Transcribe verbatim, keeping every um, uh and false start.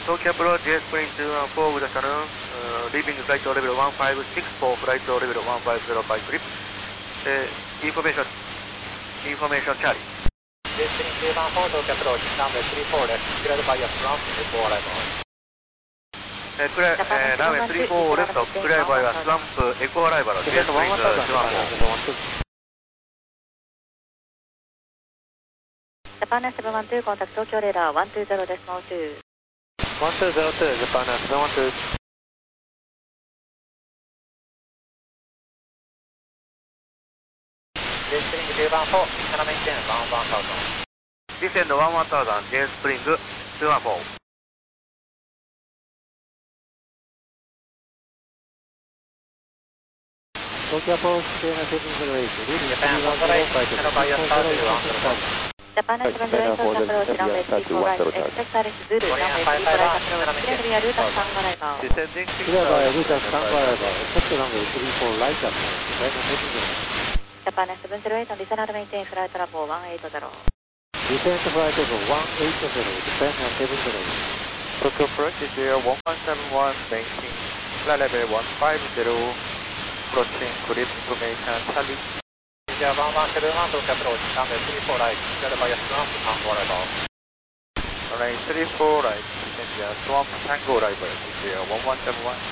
Tokyo approach, J Spring two one four with the saloon, uh, leaving flight level one five six for flight level one five zero by trip. Uh, information, information Charlie. J Spring two one four, Tokyo approach, runway three four left, cleared by a slump before arrival. Uh, clear, uh, runway three four left, cleared by a slump, echo arrival, J Spring two one four. Japan seven one two, contact Tokyo radar one two zero decimal two. one two zero two, Japan seven one two. J Spring two one four,斜め点one one thousand. Descend one one thousand, J Spring two one four. Tokyo approach, seven zero eight, leaving Japan one zero eight, cleared by a start one zero five. Japan seven zero eight, Tokyo approach, runway three four right, expect Alice Zulu, runway three four right approach, cleared via route and stand arrival. Descending six Cleared by route and stand arrival, expect runway three four right approach, Japan seven zero eight, listen and maintain flight level one eight zero. Descent flight level one eight zero, Japan seven zero eight. Tokyo approach is here one one seven one, maintain flight level one five zero, approaching clear information Charlie. India one one seven one, Tokyo approach, runway three four right, cleared by a slump before arrival. Runway three four right, India Swamp Tango arrival, is here one one seven one.